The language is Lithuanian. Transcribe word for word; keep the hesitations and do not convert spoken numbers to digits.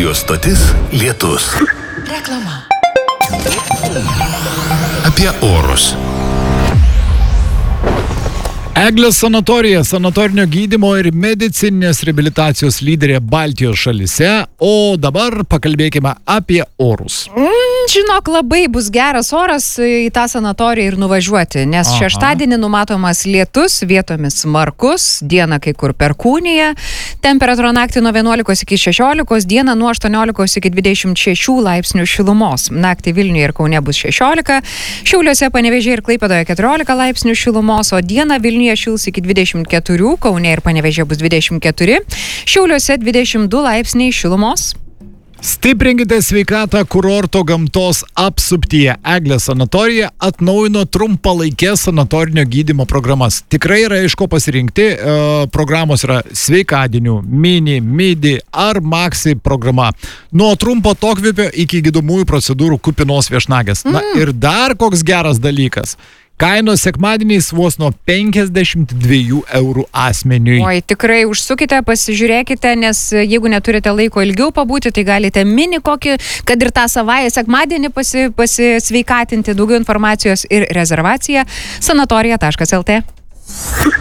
Radio stotis Lietus. Reklama. Apie orus. Eglės sanatorija, sanatorinio gydymo ir medicininės reabilitacijos lyderė Baltijos šalyse, o dabar pakalbėkime apie orus. Mm, žinok, labai bus geras oras į tą sanatoriją ir nuvažiuoti, nes Aha. šeštadienį numatomas lietus, vietomis smarkus, dieną kai kur perkūnija, temperatūra naktį nuo vienuolikos iki šešiolikos, dieną nuo aštuoniolikos iki dvidešimt šešių laipsnių šilumos. Naktį Vilniuje ir Kaune bus šešiolika, Šiauliuose, Panevėžyje ir Klaipėdoje keturiolika laipsnių šilumos, o dieną Vilniuje šils iki dvidešimt keturių, Kaune ir Panevėžyje bus dvidešimt keturi, Šiauliuose dvidešimt du laipsniai šilumos. Stiprinkite sveikatą kurorto gamtos apsuptyje. Eglės sanatorija atnaujino trumpalaikės sanatorinio gydymo programas. Tikrai yra iš ko pasirinkti. E, programos yra sveikadienių, mini, midi ar maxi programa. Nuo trumpo atokvėpio iki gydomųjų procedūrų kupinos viešnagės. Mm. Na ir dar koks geras dalykas. Kainos sekmadieniais vos nuo penkiasdešimt dviejų eurų asmeniui. Oi, tikrai užsukite, pasižiūrėkite, nes jeigu neturite laiko ilgiau pabūti, tai galite mini kokį, kad ir tą savaitę sekmadienį pasi, pasisveikatinti. Daugiau informacijos ir rezervacija sanatorija taškas el tė.